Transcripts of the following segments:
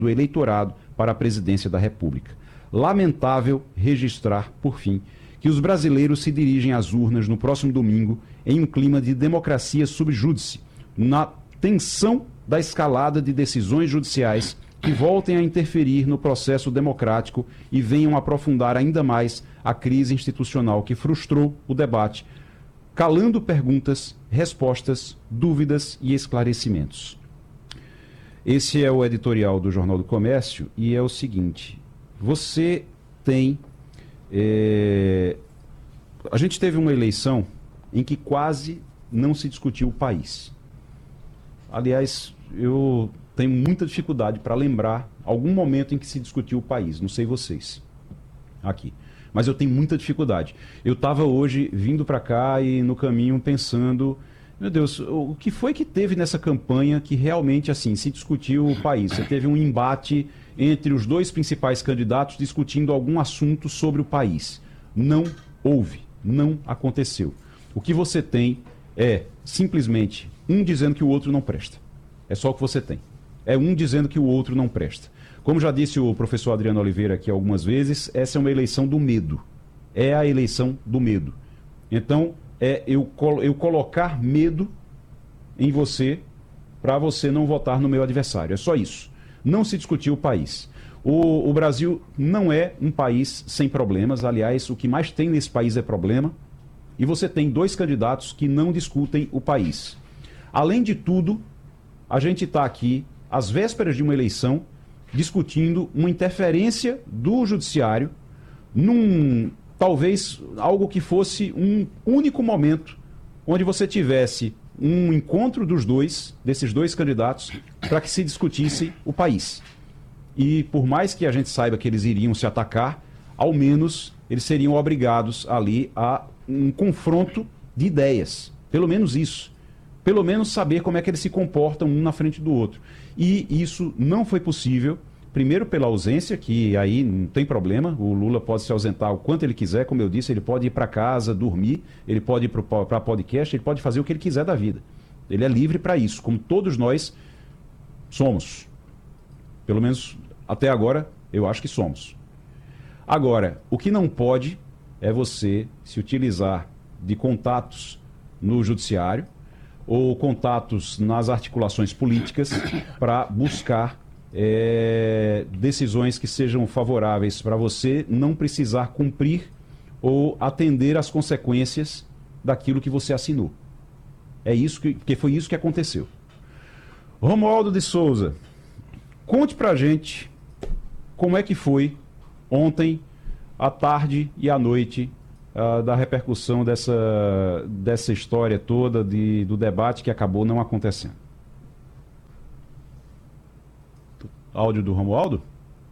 do eleitorado para a presidência da República. Lamentável registrar, por fim, que os brasileiros se dirigem às urnas no próximo domingo em um clima de democracia sub júdice, na tensão da escalada de decisões judiciais que voltem a interferir no processo democrático e venham aprofundar ainda mais a crise institucional que frustrou o debate, calando perguntas, respostas, dúvidas e esclarecimentos. Esse é o editorial do Jornal do Comércio e é o seguinte: você tem... a gente teve uma eleição em que quase não se discutiu o país. Aliás, eu tenho muita dificuldade para lembrar algum momento em que se discutiu o país. Não sei vocês aqui, mas eu tenho muita dificuldade. Eu estava hoje vindo para cá e no caminho pensando, meu Deus, o que foi que teve nessa campanha que realmente assim se discutiu o país? Você teve um embate entre os dois principais candidatos discutindo algum assunto sobre o país. Não houve, não aconteceu. O que você tem é simplesmente um dizendo que o outro não presta. É só o que você tem. É um dizendo que o outro não presta. Como já disse o professor Adriano Oliveira aqui algumas vezes, essa é uma eleição do medo. É a eleição do medo. Então, eu colocar medo em você para você não votar no meu adversário. É só isso. Não se discutiu o país. O Brasil não é um país sem problemas. Aliás, o que mais tem nesse país é problema. E você tem dois candidatos que não discutem o país. Além de tudo, a gente está aqui, às vésperas de uma eleição, discutindo uma interferência do judiciário talvez algo que fosse um único momento onde você tivesse um encontro desses dois candidatos, para que se discutisse o país. E por mais que a gente saiba que eles iriam se atacar, ao menos eles seriam obrigados ali a um confronto de ideias. Pelo menos isso. Pelo menos saber como é que eles se comportam um na frente do outro. E isso não foi possível, primeiro pela ausência, que aí não tem problema, o Lula pode se ausentar o quanto ele quiser, como eu disse, ele pode ir para casa, dormir, ele pode ir para podcast, ele pode fazer o que ele quiser da vida. Ele é livre para isso, como todos nós somos. Pelo menos até agora, eu acho que somos. Agora, o que não pode é você se utilizar de contatos no judiciário ou contatos nas articulações políticas para buscar decisões que sejam favoráveis para você não precisar cumprir ou atender às consequências daquilo que você assinou. É isso porque foi isso que aconteceu. Romualdo de Souza, conte pra gente como é que foi ontem, à tarde e à noite, da repercussão dessa história toda, do debate que acabou não acontecendo. Áudio do Romualdo?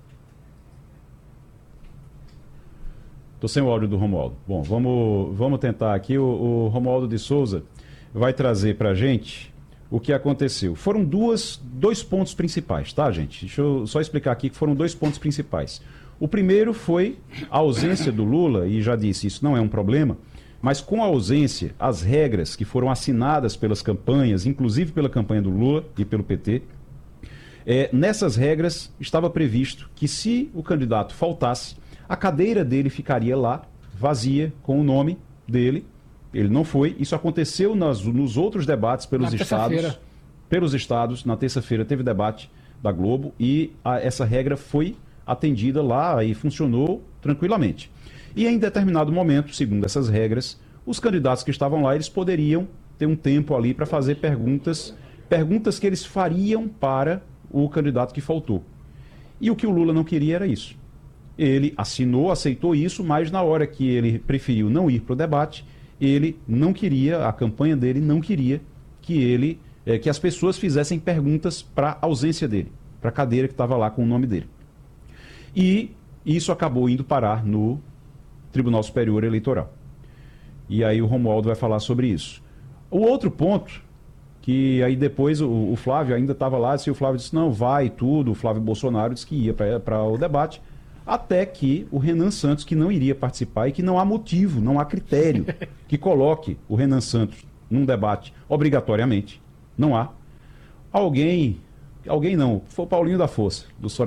Estou sem o áudio do Romualdo. Bom, vamos tentar aqui. O Romualdo de Souza vai trazer para a gente o que aconteceu. Foram dois pontos principais, tá, gente? Deixa eu só explicar aqui que foram dois pontos principais. O primeiro foi a ausência do Lula, e já disse, isso não é um problema, mas com a ausência, as regras que foram assinadas pelas campanhas, inclusive pela campanha do Lula e pelo PT, nessas regras estava previsto que se o candidato faltasse, a cadeira dele ficaria lá, vazia, com o nome dele. Ele não foi. Isso aconteceu nos outros debates pelos estados. Na terça-feira teve debate da Globo e essa regra foi atendida lá e funcionou tranquilamente. E em determinado momento, segundo essas regras, os candidatos que estavam lá, eles poderiam ter um tempo ali para fazer perguntas que eles fariam para o candidato que faltou. E o que o Lula não queria era isso. Ele assinou, aceitou isso, mas na hora que ele preferiu não ir para o debate, ele não queria, a campanha dele não queria que as pessoas fizessem perguntas para a ausência dele, para a cadeira que estava lá com o nome dele. E isso acabou indo parar no Tribunal Superior Eleitoral. E aí o Romualdo vai falar sobre isso. O outro ponto, que aí depois o Flávio ainda estava lá, e o Flávio disse, não, vai tudo, o Flávio Bolsonaro disse que ia para o debate, até que o Renan Santos, que não iria participar e que não há motivo, não há critério que coloque o Renan Santos num debate obrigatoriamente. Não há. Alguém não, foi o Paulinho da Força, do